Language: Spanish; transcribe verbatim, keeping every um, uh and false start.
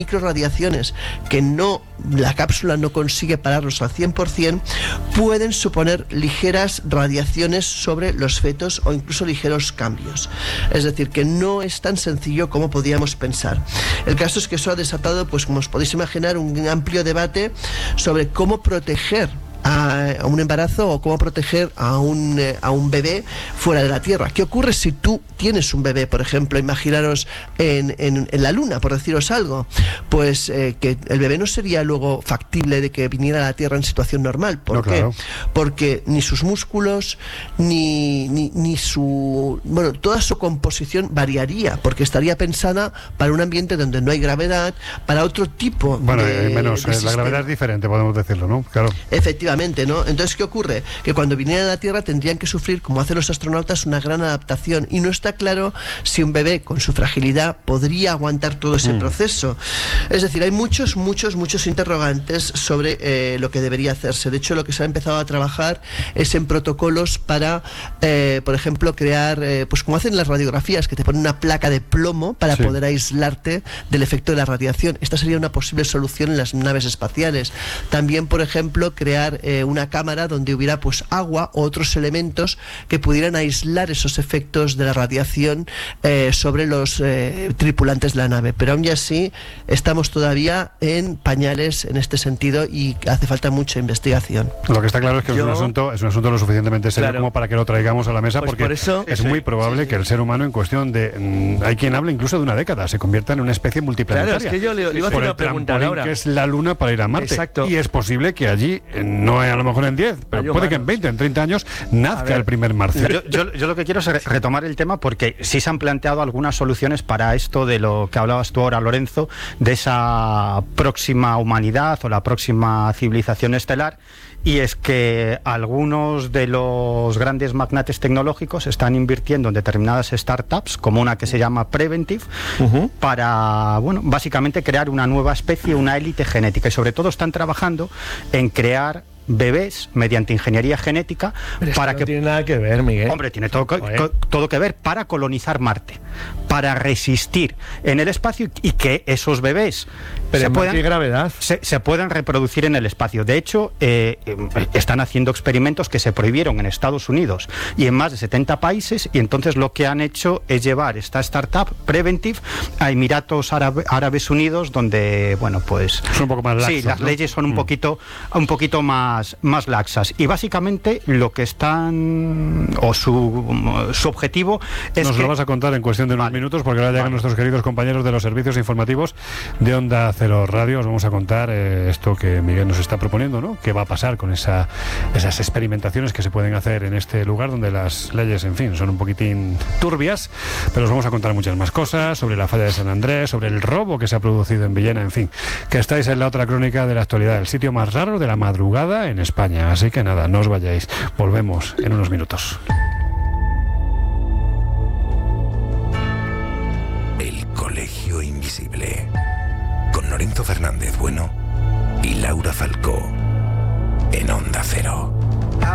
microradiaciones que no, la cápsula no consigue pararlos al cien por ciento, pueden suponer ligeras radiaciones sobre los fetos o incluso ligeros cambios. Es decir, que no es tan sencillo como podíamos pensar. El caso es que eso ha desatado, pues como os podéis imaginar, un amplio debate sobre cómo proteger a un embarazo o cómo proteger a un, eh, a un bebé fuera de la Tierra. ¿Qué ocurre si tú tienes un bebé, por ejemplo, imaginaros en, en, en la Luna, por deciros algo? Pues eh, que el bebé no sería luego factible de que viniera a la Tierra en situación normal. ¿Por no, qué? Claro. Porque ni sus músculos, ni, ni, ni su... Bueno, toda su composición variaría, porque estaría pensada para un ambiente donde no hay gravedad, para otro tipo bueno, de... Bueno, menos, de eh, la gravedad es diferente, podemos decirlo, ¿no? Claro. Efectivamente. ¿No? Entonces, ¿qué ocurre? Que cuando vinieran a la Tierra tendrían que sufrir, como hacen los astronautas, una gran adaptación, y no está claro si un bebé con su fragilidad podría aguantar todo ese mm. proceso. Es decir, hay muchos, muchos, muchos interrogantes sobre eh, lo que debería hacerse. De hecho, lo que se ha empezado a trabajar es en protocolos para, eh, por ejemplo, crear, eh, pues como hacen las radiografías, que te ponen una placa de plomo para sí. poder aislarte del efecto de la radiación. Esta sería una posible solución en las naves espaciales. También, por ejemplo, crear Eh, una cámara donde hubiera pues agua o otros elementos que pudieran aislar esos efectos de la radiación eh, sobre los eh, tripulantes de la nave. Pero aún así estamos todavía en pañales en este sentido y hace falta mucha investigación. Lo que está claro es que Yo, es un asunto es un asunto lo suficientemente serio claro. como para que lo traigamos a la mesa, pues porque por eso, es sí, muy probable sí, sí. que el ser humano en cuestión de mmm, hay quien habla incluso de una década se convierta en una especie multiplanetaria. Claro, es que yo le, le iba a hacer una pregunta ahora. Que es la Luna para ir a Marte. Exacto. Y es posible que allí no a lo mejor en diez, pero puede que en veinte, en treinta años nazca el primer marciano. Yo, yo, yo lo que quiero es retomar el tema porque sí se han planteado algunas soluciones para esto de lo que hablabas tú ahora, Lorenzo, de esa próxima humanidad o la próxima civilización estelar. Y es que algunos de los grandes magnates tecnológicos están invirtiendo en determinadas startups, como una que se llama Preventive, uh-huh. para, bueno, básicamente crear una nueva especie, una élite genética. Y sobre todo están trabajando en crear bebés mediante ingeniería genética. Pero para no que tiene nada que ver, Miguel. Hombre, tiene todo, co- todo que ver para colonizar Marte, para resistir en el espacio y que esos bebés Pero se, en puedan, gravedad. Se, se puedan reproducir en el espacio. De hecho, eh, están haciendo experimentos que se prohibieron en Estados Unidos y en más de setenta países, y entonces lo que han hecho es llevar esta startup Preventive a Emiratos Árabe, Árabes Unidos, donde, bueno, pues son un poco más laxos, sí, las ¿no? leyes son un mm. poquito un poquito más, más laxas, y básicamente lo que están o su, su objetivo es nos que... lo vas a contar en cuestión de unos vale. minutos, porque ahora llegan vale. nuestros queridos compañeros de los servicios informativos de Onda Cero Radio. Os vamos a contar eh, esto que Miguel nos está proponiendo, ¿no? ¿Qué va a pasar con esa, esas experimentaciones que se pueden hacer en este lugar donde las leyes, en fin, son un poquitín turbias? Pero os vamos a contar muchas más cosas sobre la falla de San Andrés, sobre el robo que se ha producido en Villena, en fin, que estáis en la otra crónica de la actualidad, el sitio más raro de la madrugada en España. Así que nada, no os vayáis, volvemos en unos minutos. El Colegio Invisible, con Lorenzo Fernández Bueno y Laura Falcó, en Onda Cero.